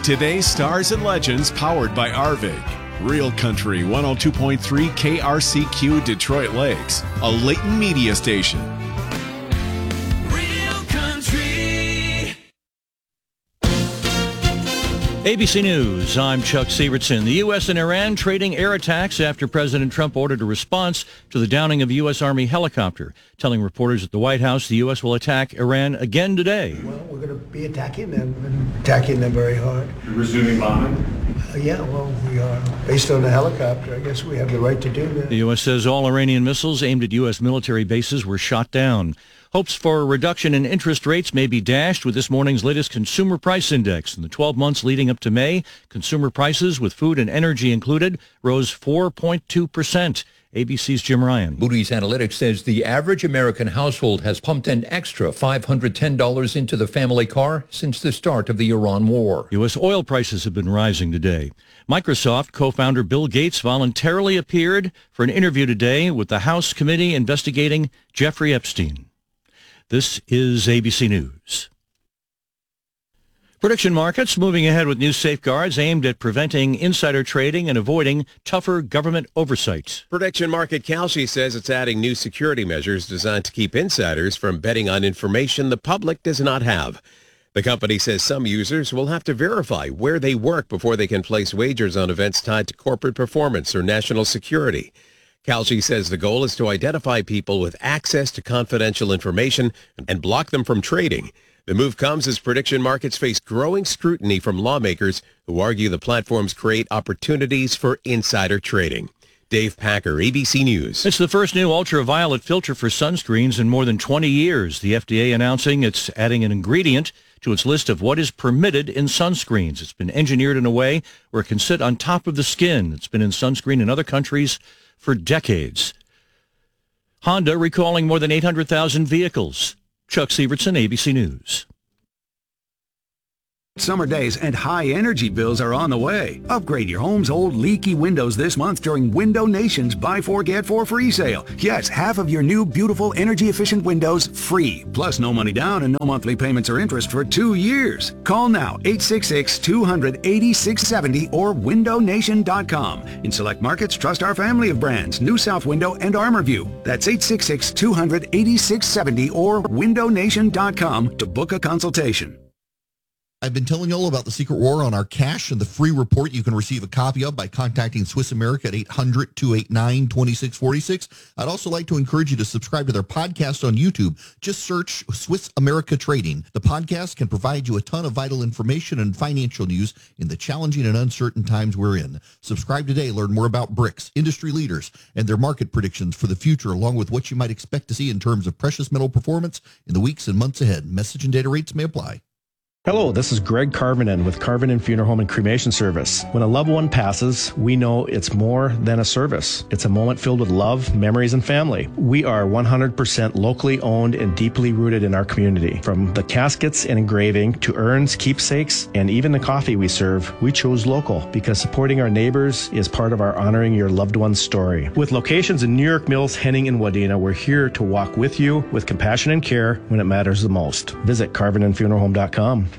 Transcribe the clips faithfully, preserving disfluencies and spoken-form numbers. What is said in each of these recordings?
Today's Stars and Legends, powered by Arvig. Real Country one oh two point three K R C Q Detroit Lakes, a Leighton media station. Real Country. A B C News, I'm Chuck Sievertson. The U S and Iran trading air attacks after President Trump ordered a response to the downing of a U S. Army helicopter, telling reporters at the White House the U S will attack Iran again today. Well, we're going to be attacking them, and attacking them very hard. You're resuming bombing? Uh, yeah, well, we are. Based on the helicopter, I guess we have the right to do that. The U S says all Iranian missiles aimed at U S military bases were shot down. Hopes for a reduction in interest rates may be dashed with this morning's latest consumer price index. In the twelve months leading up to May, consumer prices, with food and energy included, rose four point two percent. A B C's Jim Ryan. Moody's Analytics says the average American household has pumped an extra five hundred ten dollars into the family car since the start of the Iran war. U S oil prices have been rising today. Microsoft co-founder Bill Gates voluntarily appeared for an interview today with the House committee investigating Jeffrey Epstein. This is A B C News. Prediction markets moving ahead with new safeguards aimed at preventing insider trading and avoiding tougher government oversight. Prediction market Kalshi says it's adding new security measures designed to keep insiders from betting on information the public does not have. The company says some users will have to verify where they work before they can place wagers on events tied to corporate performance or national security. Kalshi says the goal is to identify people with access to confidential information and block them from trading. The move comes as prediction markets face growing scrutiny from lawmakers who argue the platforms create opportunities for insider trading. Dave Packer, A B C News. It's the first new ultraviolet filter for sunscreens in more than twenty years. The F D A announcing it's adding an ingredient to its list of what is permitted in sunscreens. It's been engineered in a way where it can sit on top of the skin. It's been in sunscreen in other countries for decades. Honda recalling more than eight hundred thousand vehicles. Chuck Sievertson, A B C News. Summer days and high energy bills are on the way. Upgrade your home's old leaky windows this month during Window Nation's Buy Four Get Four free sale. Yes, half of your new beautiful energy efficient windows free. Plus no money down and no monthly payments or interest for two years. Call now eight six six, two hundred, eighty-six seventy or window nation dot com. In select markets, trust our family of brands, New South Window and ArmorView. That's eight six six, two hundred, eighty-six seventy or window nation dot com to book a consultation. I've been telling you all about the Secret War on our cash and the free report you can receive a copy of by contacting Swiss America at eight hundred, two eight nine, two six four six. I'd also like to encourage you to subscribe to their podcast on YouTube. Just search Swiss America Trading. The podcast can provide you a ton of vital information and financial news in the challenging and uncertain times we're in. Subscribe today. Learn more about B R I C S, industry leaders, and their market predictions for the future, along with what you might expect to see in terms of precious metal performance in the weeks and months ahead. Message and data rates may apply. Hello, this is Greg Carvinen with Carvinen Funeral Home and Cremation Service. When a loved one passes, we know it's more than a service. It's a moment filled with love, memories, and family. We are one hundred percent locally owned and deeply rooted in our community. From the caskets and engraving to urns, keepsakes, and even the coffee we serve, we chose local because supporting our neighbors is part of our honoring your loved one's story. With locations in New York Mills, Henning, and Wadena, we're here to walk with you with compassion and care when it matters the most. Visit carvinen funeral home dot com.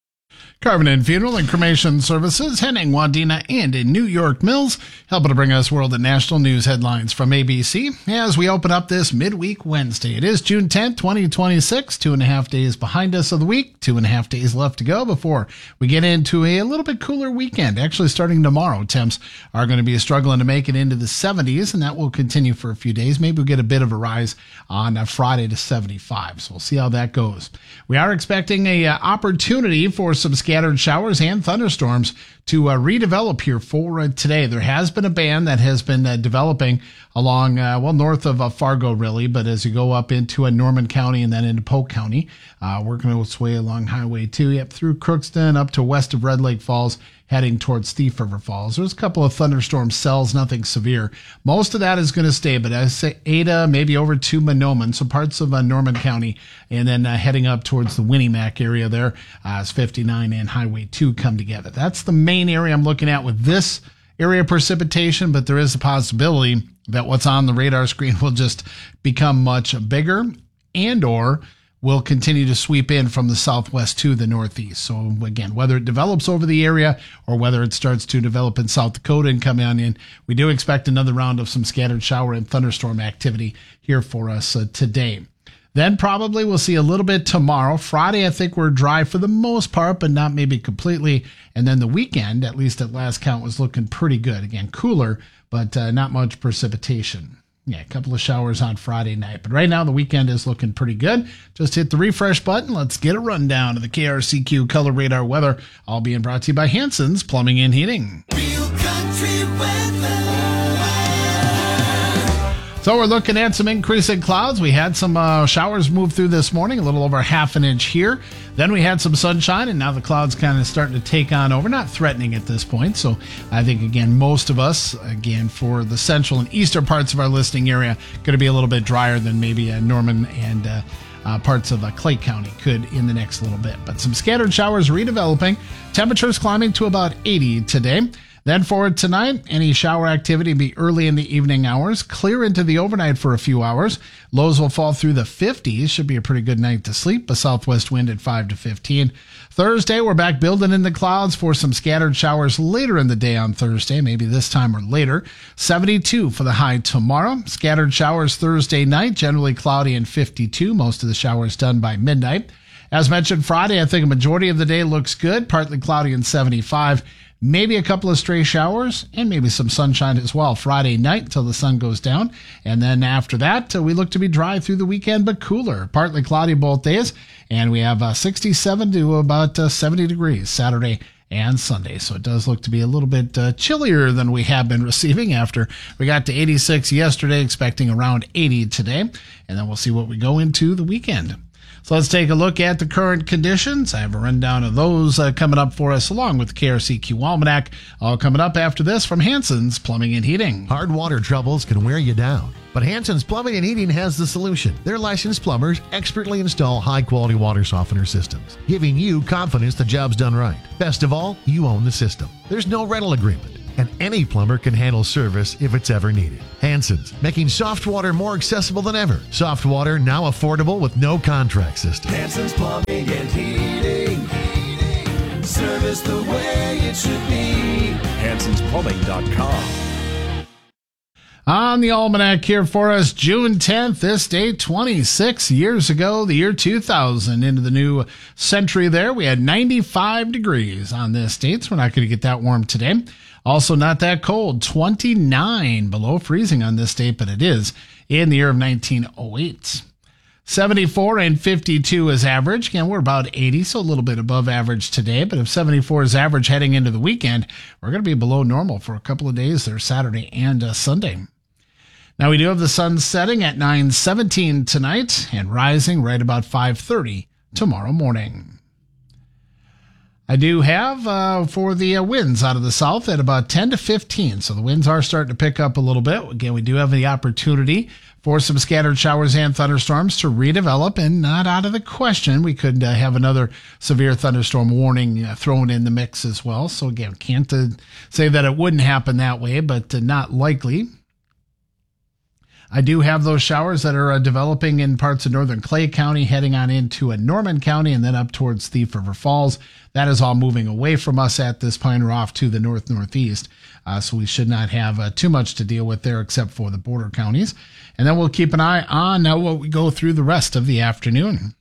Carvinen Funeral and Cremation Services, Henning, Wadena, and in New York Mills, helping to bring us world and national news headlines from A B C as we open up this midweek Wednesday. It is June tenth, twenty twenty-six, two and a half days behind us of the week, two and a half days left to go before we get into a, a little bit cooler weekend. Actually, starting tomorrow, temps are going to be struggling to make it into the seventies, and that will continue for a few days. Maybe we'll get a bit of a rise on uh, Friday to seventy-five, so we'll see how that goes. We are expecting a uh, opportunity for some scattered showers and thunderstorms to uh, redevelop here for uh, today. There has been a band that has been uh, developing along, uh, well, north of uh, Fargo, really, but as you go up into uh, Norman County and then into Polk County, uh, working its way along Highway two, yep, through Crookston up to west of Red Lake Falls, heading towards Thief River Falls. There's a couple of thunderstorm cells, nothing severe. Most of that is going to stay, but I say Ada, maybe over to Monoman, so parts of uh, Norman County, and then uh, heading up towards the Winnie-Mac area there uh, as fifty-nine and Highway two come together. That's the main area I'm looking at with this area of precipitation, but there is a possibility that what's on the radar screen will just become much bigger, and or will continue to sweep in from the southwest to the northeast. So again, whether it develops over the area or whether it starts to develop in South Dakota and come on in, we do expect another round of some scattered shower and thunderstorm activity here for us uh, today. Then probably we'll see a little bit tomorrow. Friday, I think we're dry for the most part, but not maybe completely. And then the weekend, at least at last count, was looking pretty good. Again, cooler, but uh, not much precipitation. Yeah, a couple of showers on Friday night. But right now, the weekend is looking pretty good. Just hit the refresh button. Let's get a rundown of the K R C Q Color Radar weather, all being brought to you by Hanson's Plumbing and Heating. Real country weather. So we're looking at some increasing clouds. We had some uh, showers move through this morning, a little over half an inch here. Then we had some sunshine, and now the clouds kind of starting to take on over, not threatening at this point. So I think, again, most of us, again, for the central and eastern parts of our listening area, going to be a little bit drier than maybe uh, Norman and uh, uh, parts of uh, Clay County could in the next little bit. But some scattered showers redeveloping. Temperatures climbing to about eighty today. Then for tonight, any shower activity will be early in the evening hours, clear into the overnight for a few hours. Lows will fall through the fifties. Should be a pretty good night to sleep. A southwest wind at five to fifteen. Thursday, we're back building in the clouds for some scattered showers later in the day on Thursday, maybe this time or later. seventy-two for the high tomorrow. Scattered showers Thursday night, generally cloudy and fifty-two. Most of the showers done by midnight. As mentioned, Friday, I think a majority of the day looks good, partly cloudy and seventy-five. Maybe a couple of stray showers and maybe some sunshine as well Friday night until the sun goes down. And then after that, uh, we look to be dry through the weekend, but cooler. Partly cloudy both days. And we have uh, sixty-seven to about uh, seventy degrees Saturday and Sunday. So it does look to be a little bit uh, chillier than we have been receiving after we got to eighty-six yesterday, expecting around eighty today. And then we'll see what we go into the weekend. So let's take a look at the current conditions. I have a rundown of those uh, coming up for us along with the K R C Q Almanac. All coming up after this from Hanson's Plumbing and Heating. Hard water troubles can wear you down, but Hanson's Plumbing and Heating has the solution. Their licensed plumbers expertly install high-quality water softener systems, giving you confidence the job's done right. Best of all, you own the system. There's no rental agreement, and any plumber can handle service if it's ever needed. Hanson's, making soft water more accessible than ever. Soft water now affordable with no contract system. Hanson's Plumbing and Heating. Heating. Service the way it should be. Hansons Plumbing dot com. On the Almanac here for us, June tenth, this date, twenty-six years ago, the year two thousand, into the new century there. We had ninety-five degrees on this date, so we're not going to get that warm today. Also not that cold, twenty-nine below freezing on this date, but it is in the year of nineteen oh eight. seventy-four and fifty-two is average. Again, we're about eighty, so a little bit above average today. But if seventy-four is average heading into the weekend, we're going to be below normal for a couple of days there, Saturday and uh, Sunday. Now, we do have the sun setting at nine seventeen tonight and rising right about five thirty tomorrow morning. I do have uh, for the uh, winds out of the south at about ten to fifteen. So the winds are starting to pick up a little bit. Again, we do have the opportunity for some scattered showers and thunderstorms to redevelop, and not out of the question. We could uh, have another severe thunderstorm warning uh, thrown in the mix as well. So again, can't uh, say that it wouldn't happen that way, but uh, not likely. I do have those showers that are uh, developing in parts of northern Clay County, heading on into uh, Norman County, and then up towards Thief River Falls. That is all moving away from us at this point, or off to the north-northeast. Uh, so we should not have uh, too much to deal with there except for the border counties. And then we'll keep an eye on uh, what we go through the rest of the afternoon.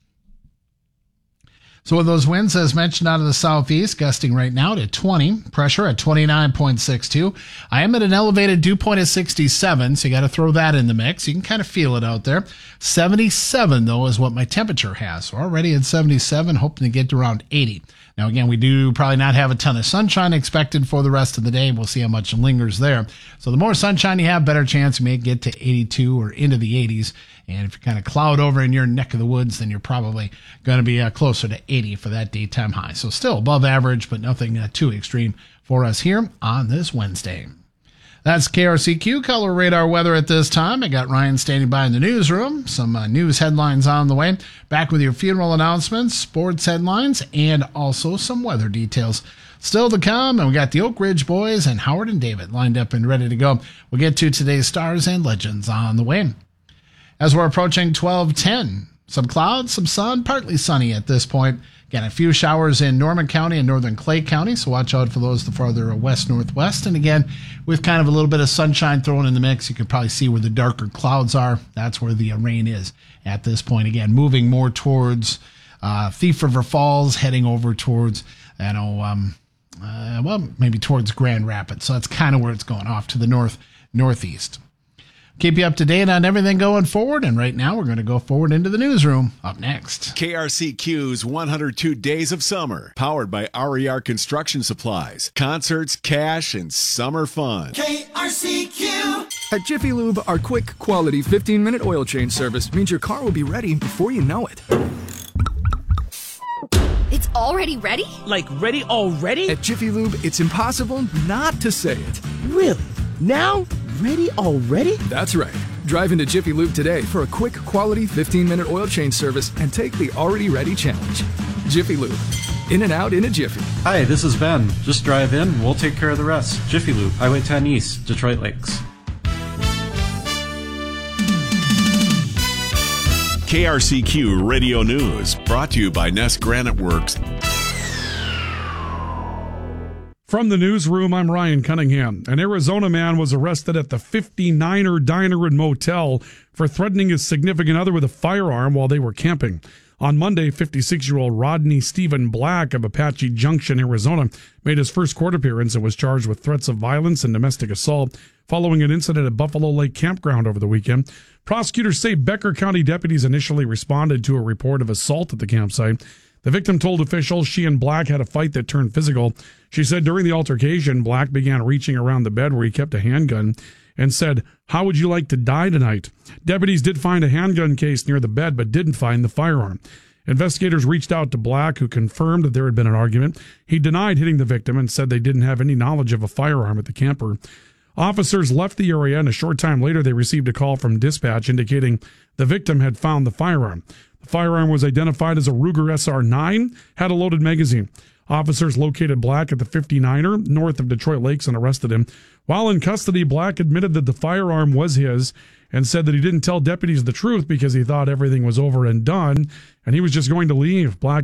So with those winds, as mentioned, out of the southeast, gusting right now to twenty, pressure at twenty-nine point six two. I am at an elevated dew point of sixty-seven, so you got to throw that in the mix. You can kind of feel it out there. seventy-seven, though, is what my temperature has. So already at seventy-seven, hoping to get to around eighty. Now, again, we do probably not have a ton of sunshine expected for the rest of the day. We'll see how much lingers there. So the more sunshine you have, better chance you may get to eighty-two or into the eighties. And if you kind of cloud over in your neck of the woods, then you're probably going to be uh, closer to eighty for that daytime high. So still above average, but nothing uh, too extreme for us here on this Wednesday. That's K R C Q Color Radar weather at this time. I got Ryan standing by in the newsroom. Some uh, news headlines on the way. Back with your funeral announcements, sports headlines, and also some weather details still to come. And we got the Oak Ridge Boys and Howard and David lined up and ready to go. We'll get to today's stars and legends on the way. As we're approaching twelve ten, Some clouds, some sun, partly sunny at this point. Again, a few showers in Norman County and northern Clay County, so watch out for those the farther west-northwest. And again, with kind of a little bit of sunshine thrown in the mix, you can probably see where the darker clouds are. That's where the rain is at this point. Again, moving more towards uh, Thief River Falls, heading over towards, you know, um, uh, well, maybe towards Grand Rapids. So that's kind of where it's going, off to the north, northeast. Keep you up to date on everything going forward, and right now we're going to go forward into the newsroom. Up next, K R C Q's one hundred two Days of Summer, powered by R E R Construction Supplies. Concerts, cash, and summer fun. K R C Q. At Jiffy Lube, our quick, quality fifteen-minute oil change service means your car will be ready before you know it. It's already ready? Like ready already? At Jiffy Lube, it's impossible not to say it. Really? Now? Ready already? That's right. Drive into Jiffy Lube today for a quick, quality fifteen-minute oil change service and take the already ready challenge. Jiffy Lube. In and out in a jiffy. Hi, this is Ben. Just drive in, we'll take care of the rest. Jiffy Lube, Highway ten East, Detroit Lakes. K R C Q Radio News, brought to you by Nest Granite Works. From the newsroom, I'm Ryan Cunningham. An Arizona man was arrested at the fifty-niner Diner and Motel for threatening his significant other with a firearm while they were camping. On Monday, fifty-six-year-old Rodney Stephen Black of Apache Junction, Arizona, made his first court appearance and was charged with threats of violence and domestic assault following an incident at Buffalo Lake Campground over the weekend. Prosecutors say Becker County deputies initially responded to a report of assault at the campsite. The victim told officials she and Black had a fight that turned physical. She said during the altercation, Black began reaching around the bed where he kept a handgun and said, "How would you like to die tonight?" Deputies did find a handgun case near the bed, but didn't find the firearm. Investigators reached out to Black, who confirmed that there had been an argument. He denied hitting the victim and said they didn't have any knowledge of a firearm at the camper. Officers left the area, and a short time later they received a call from dispatch indicating the victim had found the firearm. The firearm was identified as a Ruger S R nine, had a loaded magazine. Officers located Black at the fifty-niner north of Detroit Lakes and arrested him. While in custody, Black admitted that the firearm was his and said that he didn't tell deputies the truth because he thought everything was over and done, and he was just going to leave. Black